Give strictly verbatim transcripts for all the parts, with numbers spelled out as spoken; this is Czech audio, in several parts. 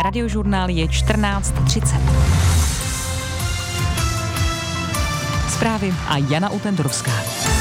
Radiožurnál je čtrnáct třicet. Zprávy a Jana Utendorovská.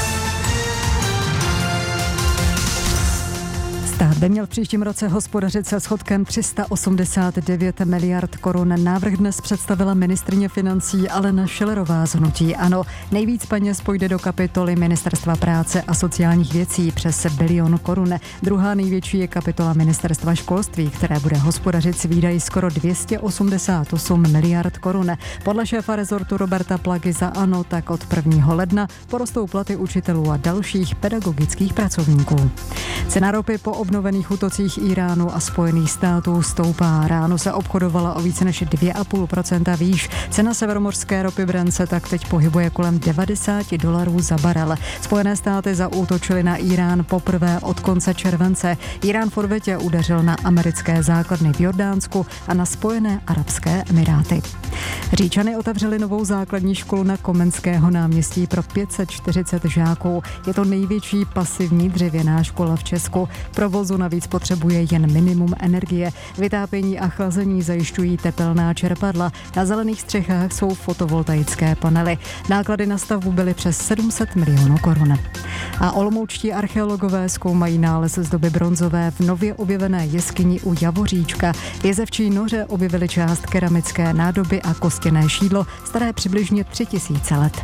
Stát by měl v příštím roce hospodařit se schodkem tři sta osmdesát devět miliard korun. Návrh dnes představila ministryně financí Alena Schillerová z hnutí ANO. Nejvíc peněz půjde do kapitoly Ministerstva práce a sociálních věcí přes bilion korun. Druhá největší je kapitola Ministerstva školství, které bude hospodařit s výdaji skoro dvě stě osmdesát osm miliard korun. Podle šéfa rezortu Roberta Plagy za ANO tak od prvního ledna porostou platy učitelů a dalších pedagogických pracovníků. Cena ropy po obnovených útocích Íránu a Spojených států stoupá. Ráno se obchodovala o více než dvě a půl procenta výš. Cena severomořské ropy Brent se tak teď pohybuje kolem devadesát dolarů za barel. Spojené státy zaútočily na Írán poprvé od konce července. Írán v odvetě udeřil na americké základny v Jordánsku a na Spojené arabské emiráty. Říčany otevřeli novou základní školu na Komenského náměstí pro pět set čtyřicet žáků. Je to největší pasivní dřevěná škola v Česku. Provozu navíc potřebuje jen minimum energie. Vytápění a chlazení zajišťují tepelná čerpadla. Na zelených střechách jsou fotovoltaické panely. Náklady na stavbu byly přes sedm set milionů korun. A olomoučtí archeologové zkoumají nález z doby bronzové v nově objevené jeskyni u Javoříčka. V Jezevčí noře objevili část keramické nádoby a kostěné šídlo, staré přibližně tři tisíce let.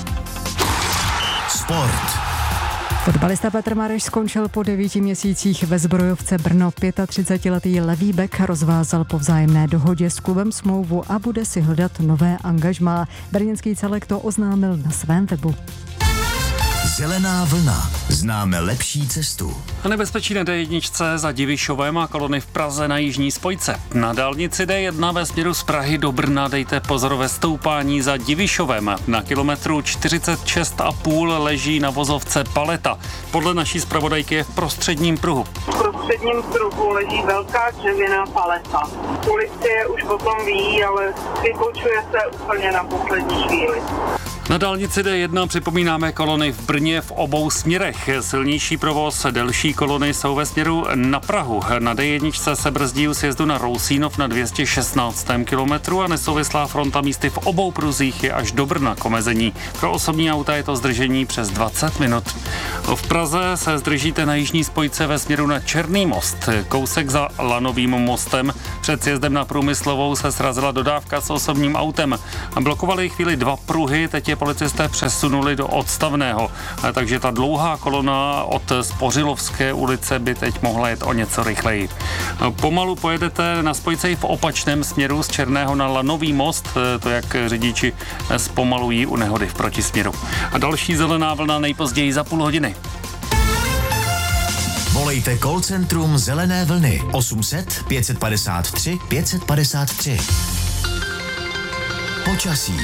Sport. Fotbalista Petr Mareš skončil po devíti měsících ve Zbrojovce Brno. třicetiletý levý bek rozvázal po vzájemné dohodě s klubem smlouvu a bude si hledat nové angažmá. Brněnský celek to oznámil na svém webu. Zelená vlna. Známe lepší cestu. A nebezpečí na D jedna za Divišovem a kolony v Praze na jižní spojce. Na dálnici D jedna ve směru z Prahy do Brna dejte pozor ve stoupání za Divišovem. Na kilometru čtyřicet šest a půl leží na vozovce paleta. Podle naší zpravodajky je v prostředním pruhu. V prostředním pruhu leží velká dřevěná paleta. Policie už o tom ví, ale vybočuje se úplně na poslední chvíli. Na dálnici D jedna připomínáme kolony v Brně v obou směrech. Silnější provoz, delší kolony jsou ve směru na Prahu. Na D jedna se brzdí u sjezdu na Rousínov na dvě stě šestnáctém kilometru a nesouvislá fronta místy v obou pruzích je až do Brna k omezení. Pro osobní auta je to zdržení přes dvacet minut. V Praze se zdržíte na jižní spojce ve směru na Černý most. Kousek za Lanovým mostem před sjezdem na Průmyslovou se srazila dodávka s osobním autem. Blokovali chvíli dva pruhy, teď je policisté přesunuli do odstavného, takže ta dlouhá kolona od Spořilovské ulice by teď mohla jet o něco rychleji. Pomalu pojedete na spojce i v opačném směru z Černého na Lanový most, to jak řidiči zpomalují u nehody v protisměru. A další zelená vlna nejpozději za půl hodiny. Volejte call centrum Zelené vlny osm set pět padesát tři pět padesát tři. Počasí.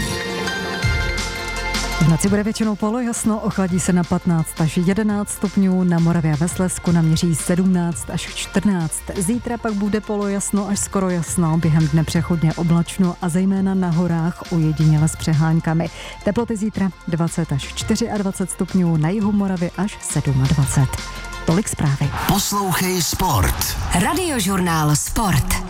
V noci bude většinou polojasno, ochladí se na patnáct až jedenáct stupňů, na Moravě a ve Slezsku naměří sedmnáct až čtrnáct. Zítra pak bude polojasno až skoro jasno, během dne přechodně oblačno a zejména na horách ojediněle s přeháňkami. Teploty zítra dvacet až dvacet čtyři stupňů, na jihu Moravy až dvacet sedm. Tolik zprávy. Poslouchej sport. Radiožurnál Sport.